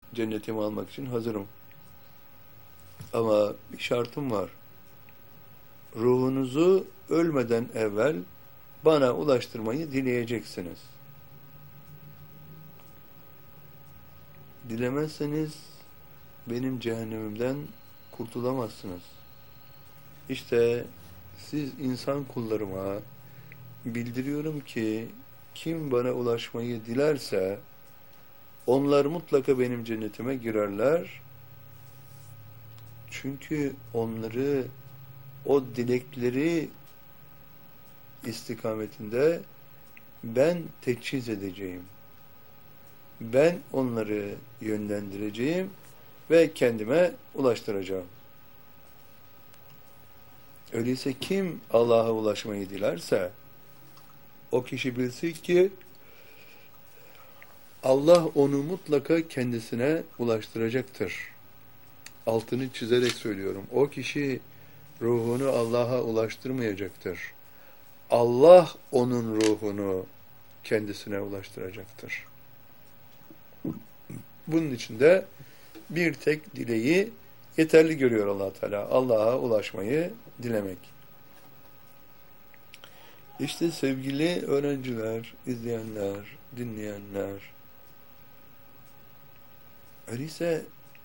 cennetimi almak için hazırım. Ama bir şartım var. Ruhunuzu ölmeden evvel bana ulaştırmayı dileyeceksiniz. Dilemezseniz benim cehennemimden kurtulamazsınız. İşte siz insan kullarıma bildiriyorum ki kim bana ulaşmayı dilerse onlar mutlaka benim cennetime girerler. Çünkü onları o dilekleri istikametinde ben teçhiz edeceğim. Ben onları yönlendireceğim ve kendime ulaştıracağım. Öyleyse kim Allah'a ulaşmayı dilerse o kişi bilsin ki Allah onu mutlaka kendisine ulaştıracaktır. Altını çizerek söylüyorum. O kişi ruhunu Allah'a ulaştırmayacaktır. Allah onun ruhunu kendisine ulaştıracaktır. Bunun için de bir tek dileği yeterli görüyor Allah Teala. Allah'a ulaşmayı dilemek. İşte sevgili öğrenciler, izleyenler, dinleyenler, öyleyse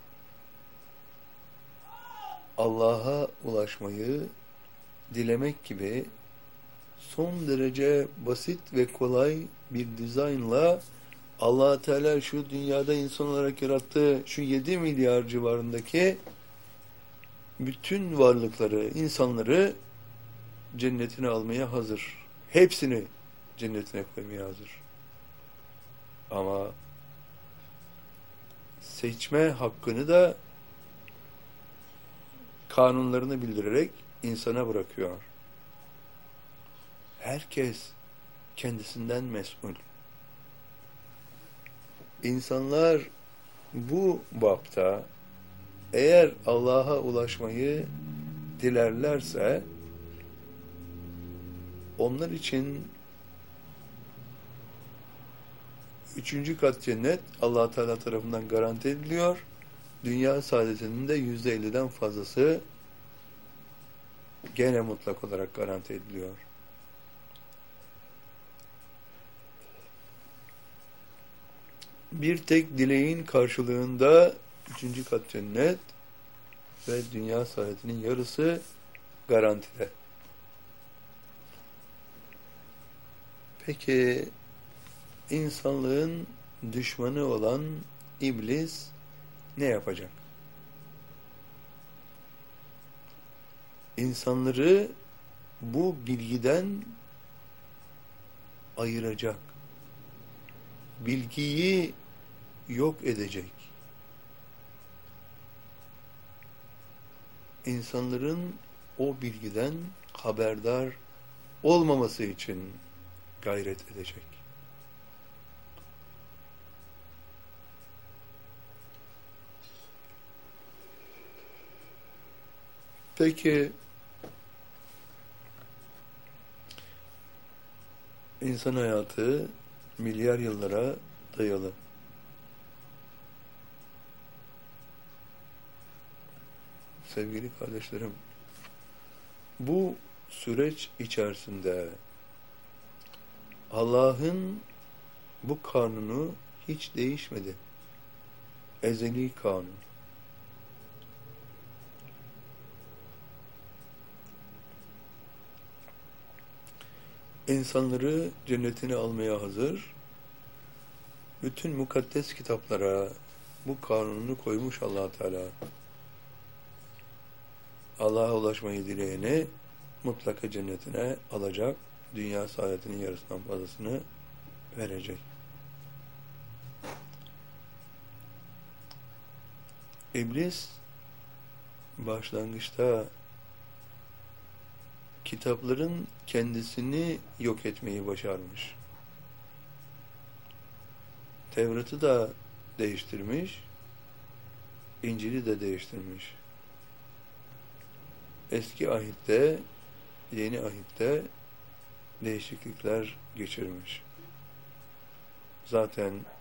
Allah'a ulaşmayı dilemek gibi son derece basit ve kolay bir dizaynla Allah Teala şu dünyada insan olarak yarattığı şu 7 milyar civarındaki bütün varlıkları, insanları cennetine almaya hazır. Hepsini cennetine koymaya hazır. Ama seçme hakkını da kanunlarını bildirerek insana bırakıyor. Herkes kendisinden mesul. İnsanlar bu bapta eğer Allah'a ulaşmayı dilerlerse onlar için 3. kat cennet Allah Teala tarafından garanti ediliyor. Dünya saadetinin de %50'den fazlası gene mutlak olarak garanti ediliyor. Bir tek dileğin karşılığında 3. kat cennet ve dünya saadetinin yarısı garantide. Peki insanlığın düşmanı olan iblis ne yapacak? İnsanları bu bilgiden ayıracak. Bilgiyi yok edecek. İnsanların o bilgiden haberdar olmaması için gayret edecek. Peki insan hayatı milyar yıllara dayalı. Sevgili kardeşlerim, bu süreç içerisinde Allah'ın bu kanunu hiç değişmedi. Ezeli kanun. İnsanları cennetine almaya hazır. Bütün mukaddes kitaplara bu kanunu koymuş Allah Teala. Allah'a ulaşmayı dileyeni mutlaka cennetine alacak. Dünya saadetinin yarısından fazlasını verecek. İblis başlangıçta kitapların kendisini yok etmeyi başarmış. Tevrat'ı da değiştirmiş, İncil'i de değiştirmiş. Eski ahitte, yeni ahitte değişiklikler geçirmiş. Zaten